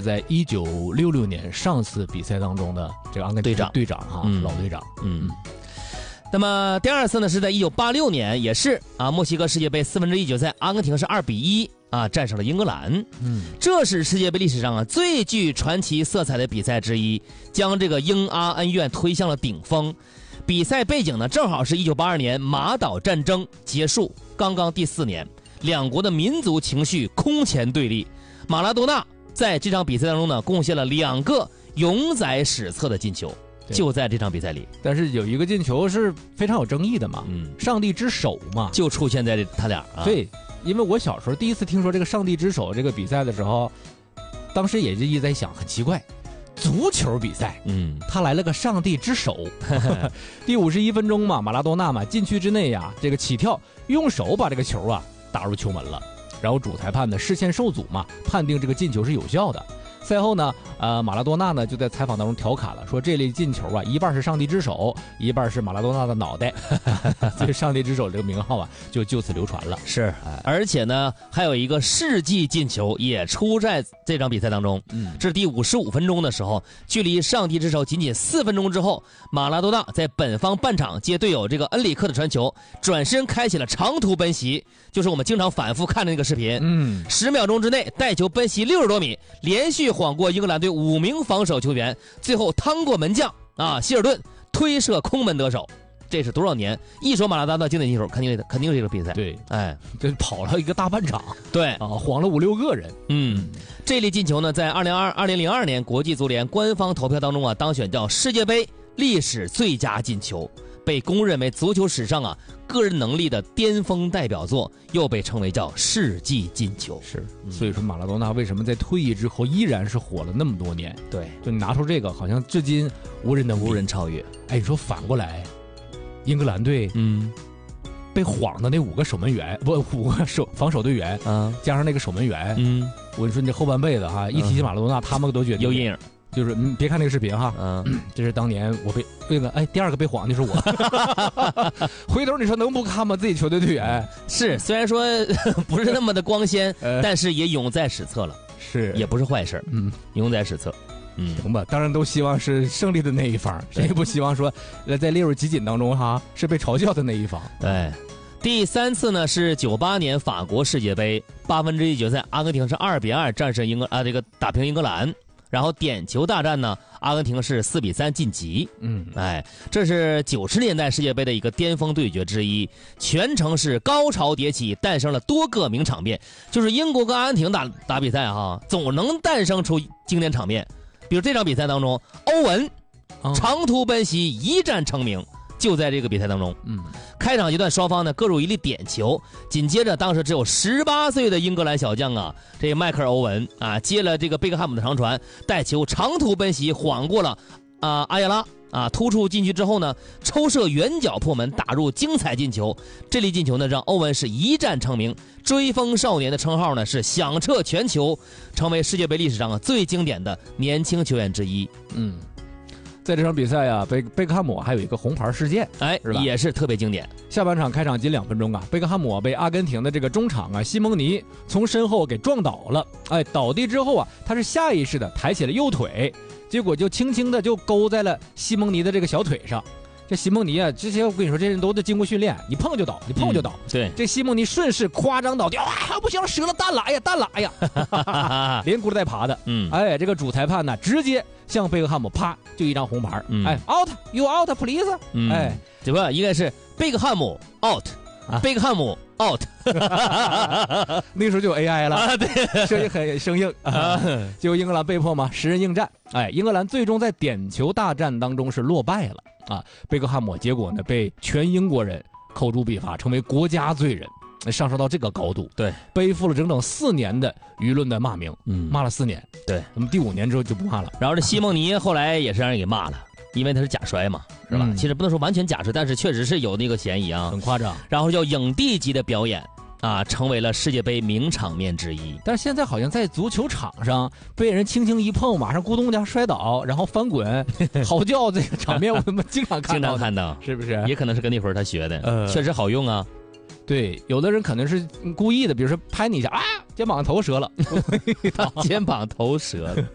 在1966年上次比赛当中的这个阿根廷队长哈，老队长。 那么第二次呢是在1986年，也是墨西哥世界杯1/4决赛，阿根廷是2-1战胜了英格兰。这是世界杯历史上最具传奇色彩的比赛之一，将这个英阿恩怨推向了顶峰。比赛背景呢正好是1982年马岛战争结束刚刚第4年，两国的民族情绪空前对立。马拉多纳在这场比赛当中呢贡献了2个永载史册的进球。就在这场比赛里， 但是有一个进球是非常有争议的嘛，上帝之手嘛， 就出现在他俩对，因为我小时候第一次听说这个上帝之手这个比赛的时候，当时也就一直在想，很奇怪，足球比赛，他来了个上帝之手。第51分钟嘛，马拉多纳嘛，禁区之内呀，这个起跳用手把这个球打入球门了，然后主裁判呢视线受阻嘛，判定这个进球是有效的。赛后呢，马拉多纳呢就在采访当中调侃了，说这类进球一半是上帝之手，一半是马拉多纳的脑袋，所以上帝之手这个名号就此流传了。 是，而且呢还有一个世纪进球也出在这场比赛当中。这是第55分钟的时候，距离上帝之手仅仅4分钟之后，马拉多纳在本方半场接队友这个恩里克的传球，转身开启了长途奔袭，就是我们经常反复看的那个视频。10秒钟之内带球奔袭60多米，连续晃过英格兰队5名防守球员，最后趟过门将希尔顿推射空门得手。这是多少年？一说马拉多纳经典进球，肯定是这个比赛。 对，这跑了一个大半场。 对晃了5、6个人。 这粒进球呢，在2002年国际足联官方投票当中当选叫世界杯历史最佳进球，被公认为足球史上个人能力的巅峰代表作，又被称为叫世纪进球。 是，所以说马拉多纳为什么在退役之后依然是火了那么多年？ 对， 就你拿出这个，好像至今无人超越。 你说反过来，英格兰队被晃的那5个守门员，5个防守队员加上那个守门员，我跟你说，你这后半辈子一提起马拉多纳，他们都觉得有阴影。 就是别看那个视频这是当年我被第2个被晃的是我。回头你说能不看吗？自己球队队员是，虽然说不是那么的光鲜，但是也永在史册了， 是， 也不是坏事。永在史册。 行吧，当然都希望是胜利的那一方，谁也不希望说在列入集锦当中是被嘲笑的那一方。 对，第3次呢是98年法国世界杯1/8决赛，阿根廷是2-2战胜这个打平英格兰。然后点球大战呢，阿根廷是4-3晋级。这是90年代世界杯的一个巅峰对决之一，全程是高潮迭起，诞生了多个名场面。就是英国跟阿根廷打比赛总能诞生出经典场面。比如这场比赛当中，欧文长途奔袭一战成名，就在这个比赛当中。开场阶段双方呢各入一粒点球，紧接着当时只有18岁的英格兰小将这个迈克尔·欧文接了这个贝克汉姆的长传，带球长途奔袭，晃过了阿亚拉突出禁区之后呢，抽射远角破门，打入精彩进球。这粒进球呢让欧文是一战成名，追风少年的称号呢是响彻全球，成为世界杯历史上最经典的年轻球员之一。 在这场比赛贝克汉姆还有一个红牌事件，是吧？ 也是特别经典。 下半场开场仅2分钟贝克汉姆被阿根廷的这个中场西蒙尼从身后给撞倒了。倒地之后他是下意识的抬起了右腿，结果就轻轻的就勾在了西蒙尼的这个小腿上。这西蒙尼这些我跟你说，这人都得经过训练，你碰就倒，你碰就倒。 对， 这西蒙尼顺势夸张倒地，不行，折了蛋了，蛋了，连咕噜带爬的。这个主裁判呢直接向贝克汉姆啪就一张红牌，out you out please。 这不应该是贝克汉姆 out，贝克汉姆 out。 那个时候就有 AI 了对， 声音很生硬结果英格兰被迫10人应战，英格兰最终在点球大战当中是落败了贝克汉姆结果呢被全英国人口诛笔伐，成为国家罪人，上升到这个高度。 对， 背负了整整4年的舆论的骂名，骂了4年。 对， 那么第5年之后就不骂了。 然后这西蒙尼后来也是让人给骂了，因为他是假摔嘛，是吧？其实不能说完全假摔，但是确实是有那个嫌疑很夸张。 然后叫影帝级的表演成为了世界杯名场面之一。 但是现在好像在足球场上被人轻轻一碰，马上咕咚一下摔倒，然后翻滚嚎叫，这个场面我们经常看到，是不是？ 也可能是跟那会儿他学的，确实好用啊。 对，有的人可能是故意的，比如说拍你一下肩膀头折了， 肩膀头折了。